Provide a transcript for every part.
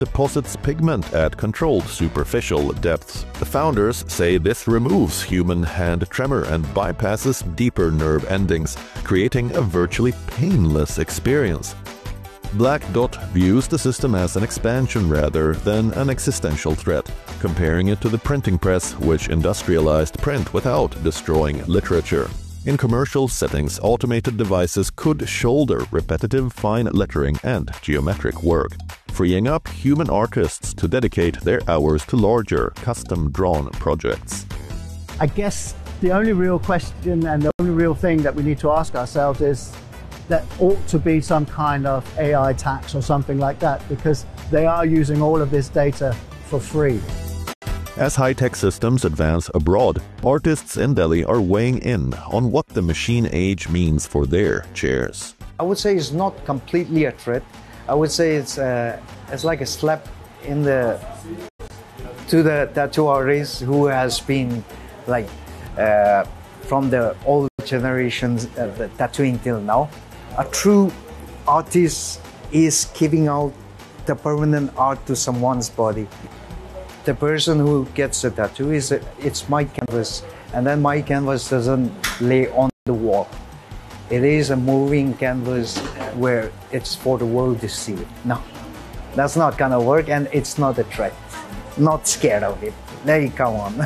deposits pigment at controlled superficial depths. The founders say this removes human hand tremor and bypasses deeper nerve endings, creating a virtually painless experience. Black Dot views the system as an expansion rather than an existential threat, comparing it to the printing press, which industrialized print without destroying literature. In commercial settings, automated devices could shoulder repetitive fine lettering and geometric work, freeing up human artists to dedicate their hours to larger, custom-drawn projects. I guess the only real question and the only real thing that we need to ask ourselves is there ought to be some kind of AI tax or something like that, because they are using all of this data for free. As high-tech systems advance abroad, artists in Delhi are weighing in on what the machine age means for their chairs. I would say it's not completely a threat. I would say it's like a slap in to the tattoo artist who has been like from the old generations the tattooing till now. A true artist is giving out the permanent art to someone's body. The person who gets the tattoo it's my canvas, and then my canvas doesn't lay on the wall. It is a moving canvas where it's for the world to see. No, that's not gonna work, and it's not a threat. Not scared of it. Hey, come on.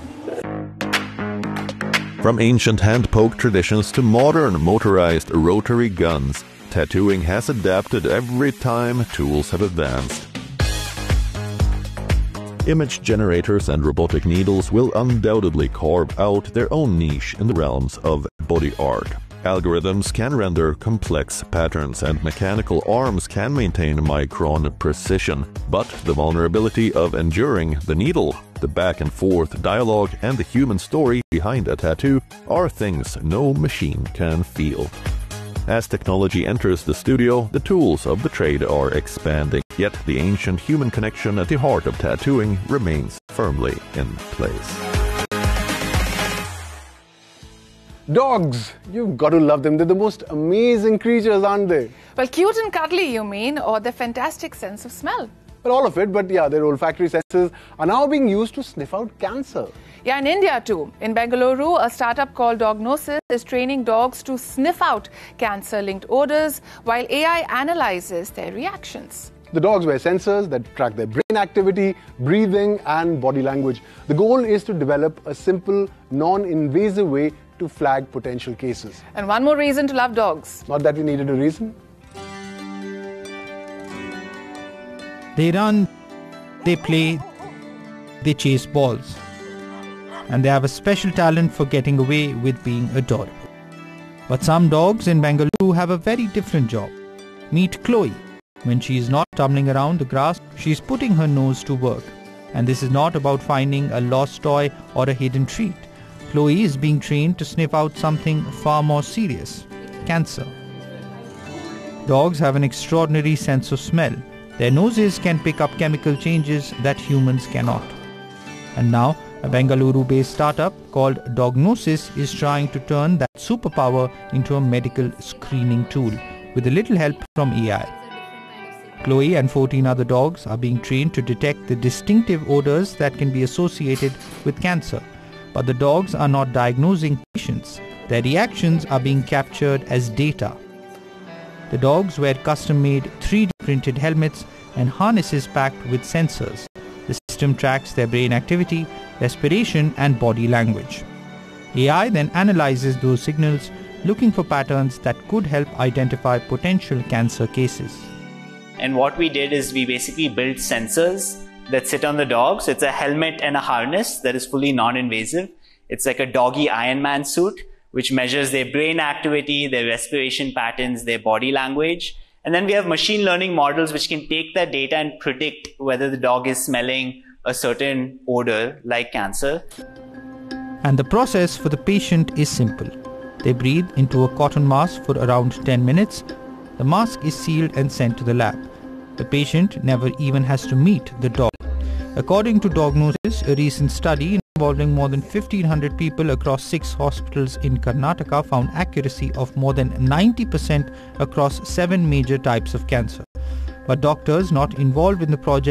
From ancient hand-poke traditions to modern motorized rotary guns, tattooing has adapted every time tools have advanced. Image generators and robotic needles will undoubtedly carve out their own niche in the realms of body art. Algorithms can render complex patterns and mechanical arms can maintain micron precision, but the vulnerability of enduring the needle, the back and forth dialogue, and the human story behind a tattoo are things no machine can feel. As technology enters the studio, the tools of the trade are expanding, yet the ancient human connection at the heart of tattooing remains firmly in place. Dogs! You've got to love them. They're the most amazing creatures, aren't they? Well, cute and cuddly, you mean, or their fantastic sense of smell? Well, all of it, but yeah, their olfactory senses are now being used to sniff out cancer. Yeah, in India too. In Bengaluru, a startup called Dognosis is training dogs to sniff out cancer-linked odors while AI analyzes their reactions. The dogs wear sensors that track their brain activity, breathing, and body language. The goal is to develop a simple, non-invasive way to flag potential cases. And one more reason to love dogs. Not that we needed a reason. They run, they play, they chase balls. And they have a special talent for getting away with being adorable. But some dogs in Bengaluru have a very different job. Meet Chloe. When she is not tumbling around the grass, she is putting her nose to work. And this is not about finding a lost toy or a hidden treat. Chloe is being trained to sniff out something far more serious: cancer. Dogs have an extraordinary sense of smell. Their noses can pick up chemical changes that humans cannot. And now, a Bengaluru-based startup called Dognosis is trying to turn that superpower into a medical screening tool with a little help from AI. Chloe and 14 other dogs are being trained to detect the distinctive odors that can be associated with cancer. But the dogs are not diagnosing patients. Their reactions are being captured as data. The dogs wear custom-made 3D printed helmets and harnesses packed with sensors. The system tracks their brain activity, respiration, and body language. AI then analyzes those signals, looking for patterns that could help identify potential cancer cases. And what we did is we basically built sensors that sit on the dogs. It's a helmet and a harness that is fully non-invasive. It's like a doggy Iron Man suit, which measures their brain activity, their respiration patterns, their body language. And then we have machine learning models which can take that data and predict whether the dog is smelling a certain odor like cancer. And the process for the patient is simple. They breathe into a cotton mask for around 10 minutes. The mask is sealed and sent to the lab. The patient never even has to meet the dog. According to Dognosis, a recent study involving more than 1,500 people across 6 hospitals in Karnataka found accuracy of more than 90% across 7 major types of cancer. but doctors not involved in the project